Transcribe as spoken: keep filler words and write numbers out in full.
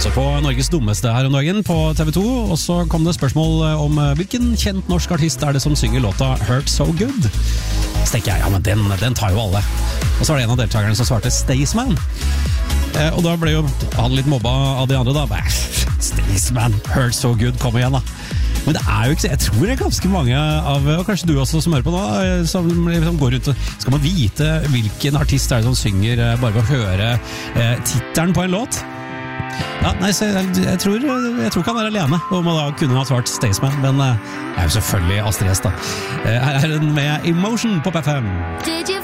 også på Norges dummeste her om dagen på T V to, og så kom det spørsmål om hvilken kjent norsk artist er det som synger låta Hurt So Good. Så tenker jeg, ja, men den, den tar jo alle. Og så var det en av deltakerne som svarte Staysman. Eh, og da ble jo han litt mobba av de andre da. Staysman, Hurt So Good, kom igjen da. Men det er jo ikke, jeg tror det er ganske mange av, og kanskje du også som hører på nå, som, som går rundt og skal man vite hvilken artist er det som synger bare ved å høre eh, titelen på en låt. Ja, nei, så jeg, jeg, tror, jeg tror ikke han er alene om å da kunne ha svart Staysman, men eh, det er jo selvfølgelig Astrid S da. Eh, her er den med Emotion på P F M. Did you